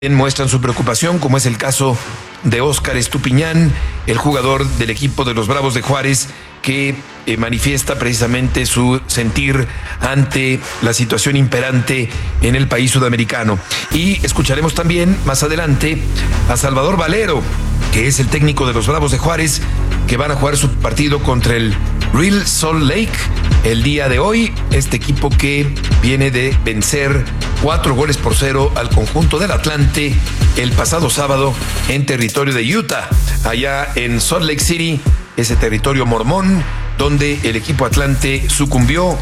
muestran su preocupación, como es el caso de Óscar Estupiñán, el jugador del equipo de los Bravos de Juárez, que manifiesta precisamente su sentir ante la situación imperante en el país sudamericano. Y escucharemos también más adelante a Salvador Valero, que es el técnico de los Bravos de Juárez, que van a jugar su partido contra el Real Salt Lake el día de hoy. Este equipo que viene de vencer 4-0 al conjunto del Atlante el pasado sábado en territorio de Utah, allá en Salt Lake City, ese territorio mormón, donde el equipo Atlante sucumbió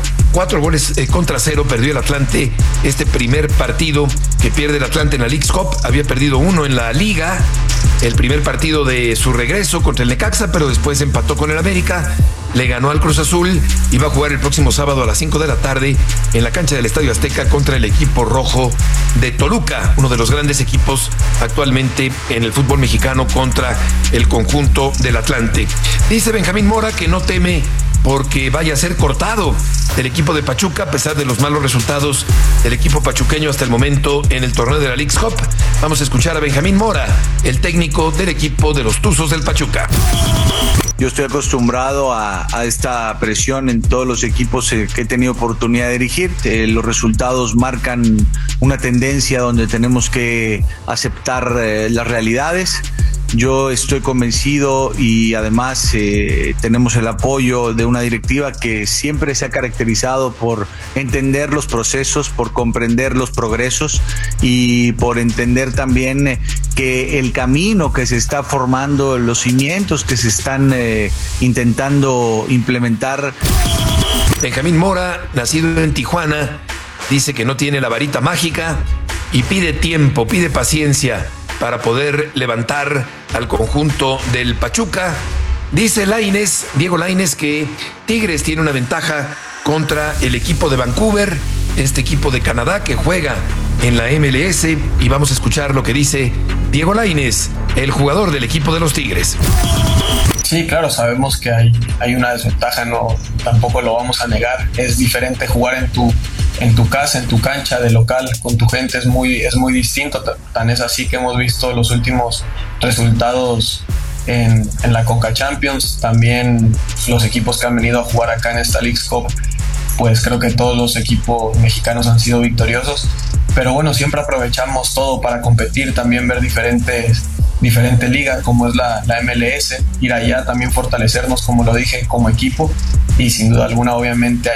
4-0, perdió el Atlante este primer partido que pierde el Atlante en la Leagues Cup. Había perdido 1 en la liga, el primer partido de su regreso contra el Necaxa, pero después empató con el América, le ganó al Cruz Azul y va a jugar el próximo sábado a las 5 de la tarde en la cancha del Estadio Azteca contra el equipo rojo de Toluca, uno de los grandes equipos actualmente en el fútbol mexicano, contra el conjunto del Atlante. Dice Benjamín Mora que no teme porque vaya a ser cortado del equipo de Pachuca, a pesar de los malos resultados del equipo pachuqueño hasta el momento en el torneo de la Leagues Cup. Vamos a escuchar a Benjamín Mora, el técnico del equipo de los Tuzos del Pachuca. Yo estoy acostumbrado a esta presión en todos los equipos que he tenido oportunidad de dirigir. Los resultados marcan una tendencia donde tenemos que aceptar las realidades. Yo estoy convencido y además tenemos el apoyo de una directiva que siempre se ha caracterizado por entender los procesos, por comprender los progresos y por entender también que el camino que se está formando, los cimientos que se están intentando implementar. Benjamín Mora, nacido en Tijuana, dice que no tiene la varita mágica y pide tiempo, pide paciencia para poder levantar al conjunto del Pachuca. Dice Diego Lainez, que Tigres tiene una ventaja contra el equipo de Vancouver, este equipo de Canadá que juega en la MLS, y vamos a escuchar lo que dice Diego Lainez, el jugador del equipo de los Tigres. Sí, claro, sabemos que hay una desventaja, no, tampoco lo vamos a negar. Es diferente jugar en tu casa, en tu cancha de local, con tu gente, es muy distinto. Tan es así que hemos visto los últimos resultados en la Conca Champions. También los equipos que han venido a jugar acá en esta Leagues Cup, pues creo que todos los equipos mexicanos han sido victoriosos. Pero bueno, siempre aprovechamos todo para competir, también ver diferente liga como es la MLS, ir allá, también fortalecernos, como lo dije, como equipo. Y sin duda alguna, obviamente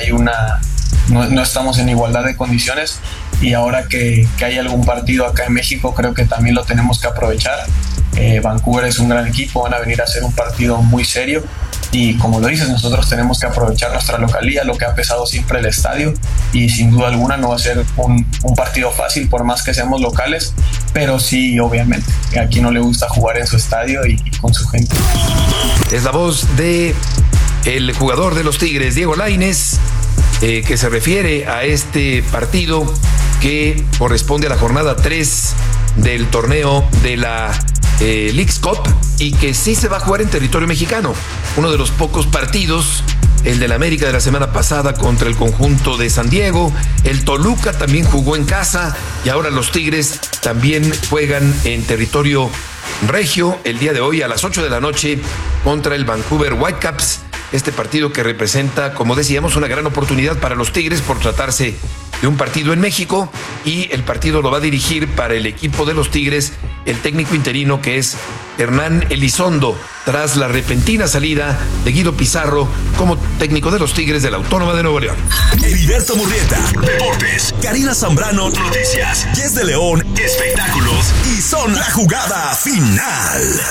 no estamos en igualdad de condiciones, y ahora que hay algún partido acá en México, creo que también lo tenemos que aprovechar. Vancouver es un gran equipo, van a venir a hacer un partido muy serio, y como lo dices, nosotros tenemos que aprovechar nuestra localía, lo que ha pesado siempre el estadio, y sin duda alguna no va a ser un partido fácil, por más que seamos locales, pero sí, obviamente, a quien no le gusta jugar en su estadio y con su gente. Es la voz de el jugador de los Tigres, Diego Lainez, que se refiere a este partido que corresponde a la jornada 3 del torneo de la Leagues Cup, y que sí se va a jugar en territorio mexicano. Uno de los pocos partidos, el del América de la semana pasada contra el conjunto de San Diego. El Toluca también jugó en casa, y ahora los Tigres también juegan en territorio regio el día de hoy a las 8 de la noche contra el Vancouver Whitecaps. Este partido que representa, como decíamos, una gran oportunidad para los Tigres por tratarse de un partido en México, y el partido lo va a dirigir para el equipo de los Tigres el técnico interino, que es Hernán Elizondo, tras la repentina salida de Guido Pizarro como técnico de los Tigres de la Autónoma de Nuevo León. Heriberto Murrieta, Deportes. Karina Zambrano, Noticias. Yes de León, Espectáculos. Y Son la Jugada Final.